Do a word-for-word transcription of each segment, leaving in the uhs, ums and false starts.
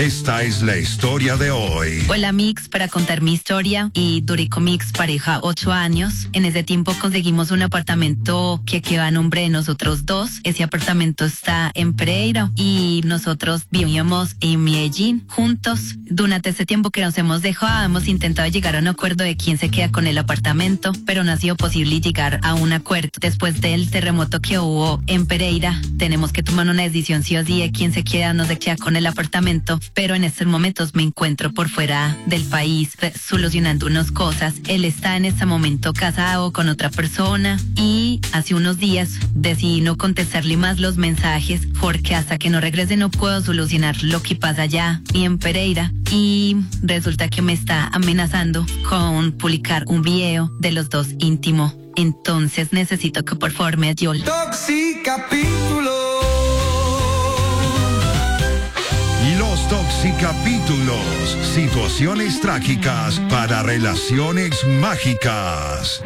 Esta es la historia de hoy. Hola Mix, para contar mi historia. Y duré con mi expareja ocho años. En ese tiempo conseguimos un apartamento que queda a nombre de nosotros dos. Ese apartamento está en Pereira y nosotros vivíamos en Medellín juntos. Durante ese tiempo que nos hemos dejado, hemos intentado llegar a un acuerdo de quién se queda con el apartamento, pero no ha sido posible llegar a un acuerdo. Después del terremoto que hubo en Pereira, tenemos que tomar una decisión sí o sí de quién se queda o no se queda con el apartamento, pero en estos momentos me encuentro por fuera del país solucionando unas cosas. Él está en este momento casado con otra persona y hace unos días decidí no contestarle más los mensajes porque hasta que no regrese no puedo solucionar lo que pasa allá y en Pereira, y resulta que me está amenazando con publicar un video de los dos íntimo. Entonces necesito que por favor me ayude. Toxicapítulo. Los Toxicapítulos, situaciones trágicas para relaciones mágicas.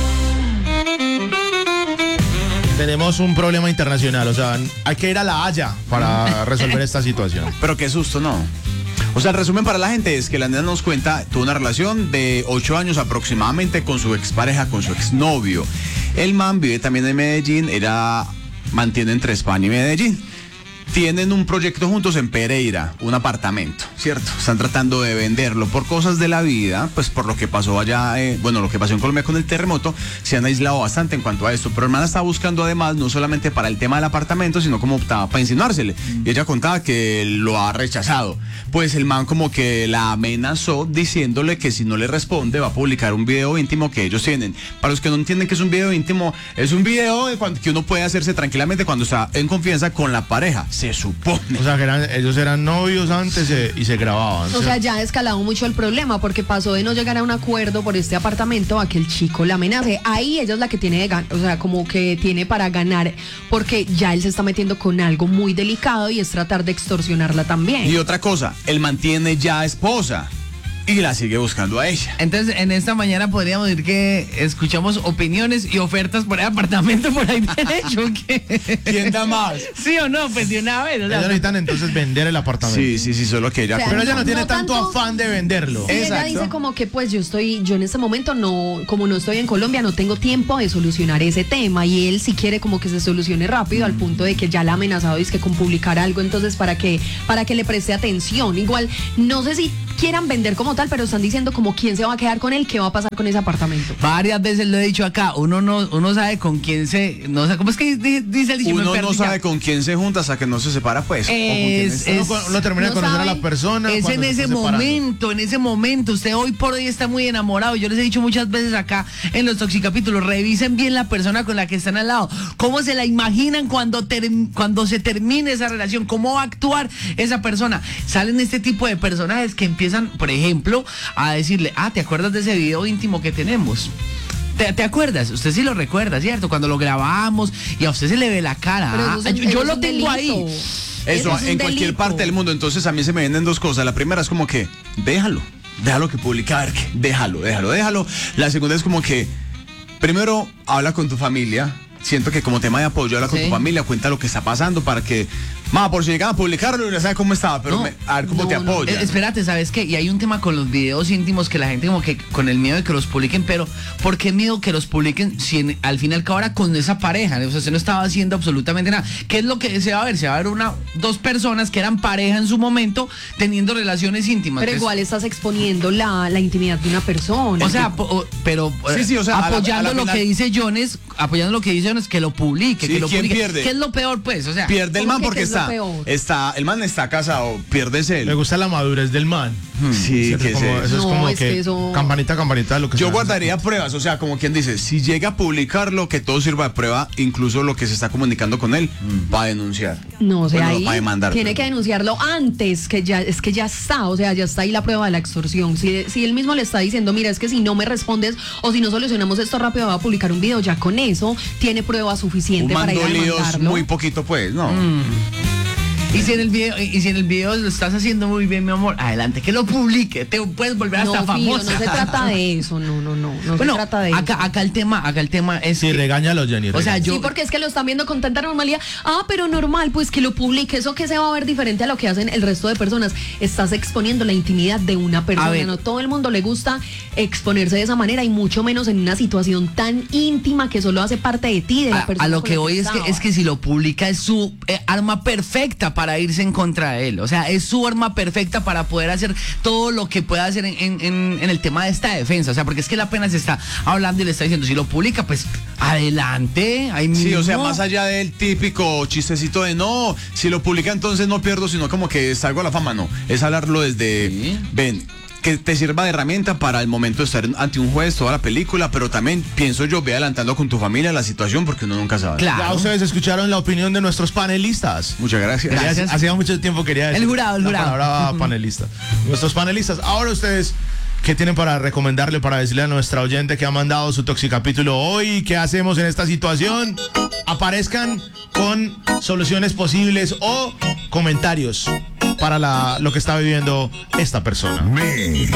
Tenemos un problema internacional, o sea, hay que ir a La Haya para resolver esta situación. Pero qué susto, ¿no? O sea, el resumen para la gente es que la nena nos cuenta, tuvo una relación de ocho años aproximadamente con su expareja, con su exnovio. El man vive también en Medellín, era, mantiene entre España y Medellín. Tienen un proyecto juntos en Pereira, un apartamento, ¿cierto? Están tratando de venderlo por cosas de la vida, pues por lo que pasó allá, eh, bueno, lo que pasó en Colombia con el terremoto, se han aislado bastante en cuanto a esto. Pero hermana está buscando además, no solamente para el tema del apartamento, sino como optaba para insinuársele. Y ella contaba que lo ha rechazado. Pues el man como que la amenazó diciéndole que si no le responde va a publicar un video íntimo que ellos tienen. Para los que no entienden que es un video íntimo, es un video de cuando, que uno puede hacerse tranquilamente cuando está en confianza con la pareja. Se supone. O sea, que eran, ellos eran novios antes eh, y se grababan. O sea, ya ha escalado mucho el problema porque pasó de no llegar a un acuerdo por este apartamento a que el chico la amenace. Ahí ella es la que tiene de ganar, o sea, como que tiene para ganar, porque ya él se está metiendo con algo muy delicado y es tratar de extorsionarla también. Y otra cosa, él mantiene ya esposa y la sigue buscando a ella. Entonces, en esta mañana podríamos decir que escuchamos opiniones y ofertas por el apartamento por ahí derecho. ¿Qué? ¿Quién da más? ¿Sí o no? Pues de una vez. O sea, ellos necesitan entonces vender el apartamento. Sí, sí, sí, solo que ella... O sea, pero ella no, no tiene no tanto, tanto afán de venderlo. Sí, ella dice como que pues yo estoy, yo en este momento no, como no estoy en Colombia, no tengo tiempo de solucionar ese tema, y él sí quiere como que se solucione rápido, mm. al punto de que ya la ha amenazado, es que con publicar algo, entonces para que, para que le preste atención. Igual, no sé si quieran vender como tal, pero están diciendo como quién se va a quedar con él, qué va a pasar con ese apartamento. Varias veces lo he dicho acá, uno no, uno sabe con quién se, no sé, ¿cómo es que dice el dicho? Uno no sabe con quién se junta hasta que no se separa, pues. Es, es, uno, uno termina no de conocer sabe, a la persona. Es en ese momento, en ese momento, usted hoy por hoy está muy enamorado. Yo les he dicho muchas veces acá en los Toxicapítulos, revisen bien la persona con la que están al lado, cómo se la imaginan cuando, ter, cuando se termine esa relación, cómo va a actuar esa persona. Salen este tipo de personajes que empiezan, por ejemplo, a decirle, ah, ¿te acuerdas de ese video íntimo que tenemos? ¿Te, ¿Te acuerdas? Usted sí lo recuerda, ¿cierto? Cuando lo grabamos y a usted se le ve la cara. Ah, es, yo yo lo delito. tengo ahí. Eso, Eso es en cualquier delito. parte del mundo. Entonces a mí se me vienen dos cosas. La primera es como que, déjalo, déjalo que publique, a ver qué, déjalo, déjalo, déjalo. La segunda es como que, primero, habla con tu familia. Siento que como tema de apoyo, habla con Sí. tu familia, cuenta lo que está pasando para que, ma, por si llegan a publicarlo, ya sabes cómo estaba, pero No, me, a ver cómo no, te no. apoya. Eh, espérate, ¿sabes qué? Y hay un tema con los videos íntimos que la gente como que con el miedo de que los publiquen, pero ¿por qué miedo que los publiquen si en, al fin y al cabo ahora con esa pareja? O sea, se no estaba haciendo absolutamente nada. ¿Qué es lo que se va a ver? Se va a ver una, dos personas que eran pareja en su momento teniendo relaciones íntimas. Pero Entonces, igual estás exponiendo la, la intimidad de una persona. o sea, po- o- pero Sí, eh, sí, o sea, a la- apoyando a la lo final- que dice Jones, apoyando lo que dice Jones, que lo publique, Sí, que lo ¿quién publique. pierde? ¿Qué es lo peor, pues? O sea, Pierde el ¿Cómo man que porque qué es lo está, peor? está, el man está casado, pierdes él. Me gusta la madurez del man. Sí, Eso que es como, se- eso es No, como es que, que eso- campanita, campanita, lo que Yo sea. guardaría pruebas, o sea, como quien dice, si llega a publicarlo, que todo sirva de prueba, incluso lo que se está comunicando con él, va a denunciar. No, o sea, Bueno, ahí va a demandar, tiene pero- que denunciarlo antes, que ya es que ya está, o sea, ya está ahí la prueba de la extorsión. Si, si él mismo le está diciendo, mira, es que si no me respondes o si no solucionamos esto rápido, voy a publicar un video, ya con eso tiene prueba Un suficiente para man ir a dolidos demandarlo. muy poquito, pues, ¿no? Y si en el video, y si en el video lo estás haciendo muy bien, mi amor, adelante, que lo publique, te puedes volver hasta No, Fido, famosa. no se trata de eso, no, no, no, no Bueno, se trata de acá, eso. acá el tema, acá el tema es Sí, que- regáñalo, Jenny. o sea, regáñalo. yo Sí, porque es que lo están viendo con tanta normalidad. Ah, pero normal, pues que lo publique. Eso que se va a ver diferente a lo que hacen el resto de personas. Estás exponiendo la intimidad de una persona. A ver. No todo el mundo le gusta exponerse de esa manera y mucho menos en una situación tan íntima que solo hace parte de ti, de la a, persona. a lo con que la voy es que estaba. es que si lo publica es su eh, arma perfecta para irse en contra de él. O sea, es su arma perfecta para poder hacer todo lo que pueda hacer en, en- en- en el tema de esta defensa. O sea, porque es que él apenas está hablando y le está diciendo, si lo publica, pues adelante. Ahí Sí, mismo. o sea, más allá del típico chistecito de no, si lo publica entonces no pierdo, sino como que salgo a la fama, no. Es hablarlo desde, Sí. ven, que te sirva de herramienta para el momento de estar ante un juez, toda la película, pero también pienso yo, ve adelantando con tu familia la situación porque uno nunca sabe. Claro. Ya ustedes escucharon la opinión de nuestros panelistas. Muchas gracias. Quería- Gracias. Hacía mucho tiempo quería decir El jurado, el la jurado. palabra panelista. Nuestros panelistas. Ahora ustedes, ¿qué tienen para recomendarle, para decirle a nuestra oyente que ha mandado su toxicapítulo hoy? ¿Qué hacemos en esta situación? Aparezcan con soluciones posibles o comentarios para la, lo que está viviendo esta persona. Me.